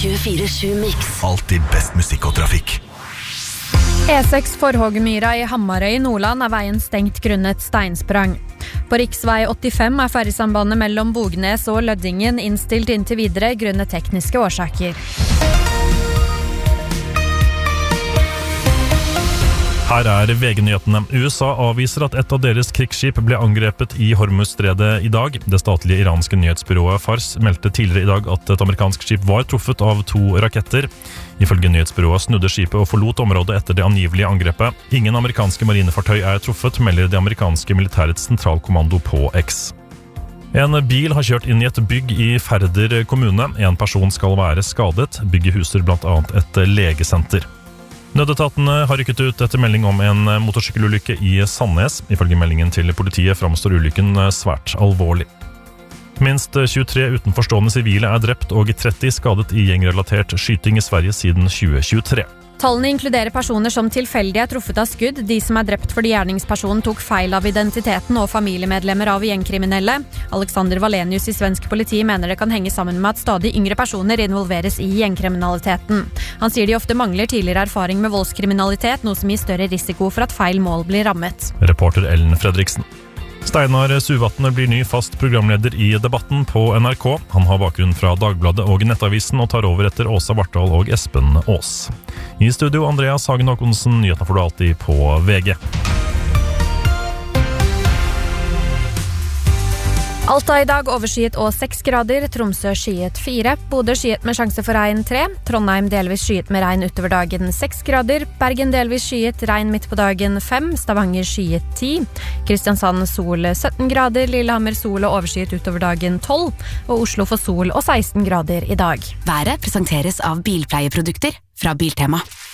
24/7 Mix. Alltid best musikk og trafikk. E6 Forhågemyra i Hamarøy i Nordland veien stengt grunnet steinsprang. På riksvei 85 ferdigsambandet mellom Bognes og Løddingen innstilt inntil videre grunnet tekniske årsaker. Her VG-nyhetene. USA avviser at et av deres krigsskip ble angrepet i Hormuzstredet i dag. Det statlige iranske nyhetsbyrået Fars meldte tidligere i dag at et amerikansk skip var truffet av 2 raketter. Ifølge nyhetsbyrået snudde skipet og forlot området etter det angivelige angrepet. Ingen amerikanske marinefartøy truffet, melder det amerikanske militærets sentralkommando på X. En bil har kjørt inn i et bygg i Færder kommune. En person skal være skadet. Bygget huser blant annet et legesenter. Nødetatene har rykket ut etter melding om en motorsykkelulykke i Sandnes. Ifølge meldingen til politiet framstår ulykken svært alvorlig. Minst 23 utenforstående sivile drept og 30 skadet i gjengrelatert skyting i Sverige siden 2023. Tallene inkluderer personer som tilfeldig truffet av skudd, de som drept fordi gjerningspersonen tok feil av identiteten og familiemedlemmer av gjengkriminelle. Alexander Valenius i svensk politi mener det kan henge sammen med at stadig yngre personer involveres i gjengkriminaliteten. Han sier de ofte mangler tidligere erfaring med voldskriminalitet, noe som gir større risiko for at feil mål blir rammet. Reporter Ellen Fredriksen. Steinar Suvatne blir ny fast programleder i Debatten på NRK. Han har bakgrunn fra Dagbladet og Nettavisen og tar over etter Åsa Vartdal og Espen Aas. I studio Andreas Hagen Håkonsen, nyhetene får du alltid på VG. Alta i dag overskyet og 6 grader, Tromsø skyet 4, Bodø skyet med sjanse for regn 3, Trondheim delvis skyet med regn utover dagen 6 grader, Bergen delvis skyet, regn midt på dagen 5, Stavanger skyet 10, Kristiansand sol 17 grader, Lillehammer sol og overskyet utover dagen 12, og Oslo får sol og 16 grader i dag. Været presenteres av bilpleieprodukter fra Biltema.